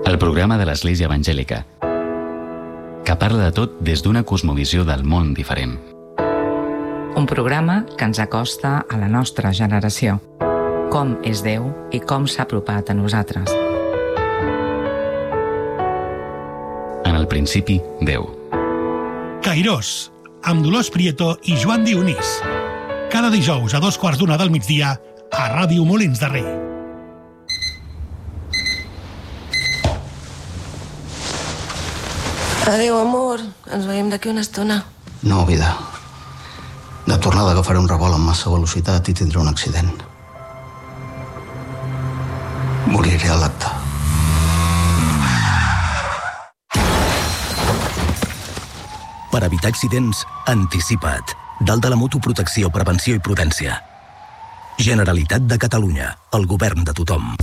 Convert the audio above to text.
El programa de l'Església Evangèlica, que parla de tot des d'una cosmovisió del món diferent. Un programa que ens acosta a la nostra generació. Com és Déu i com s'ha apropat a nosaltres. En el principi, Déu. Cairós, amb Dolors Prieto i Joan Dionís. Cada dijous a 2:15 del migdia a Ràdio Molins de Rei. Adéu, amor. Ens veiem d'aquí una estona. No, vida. De tornada agafaré un revolt amb massa velocitat i tindré un accident. Moriré a l'acte. Per evitar accidents, anticipa't. Dalt de la moto, protecció, prevenció i prudència. Generalitat de Catalunya, el govern de tothom.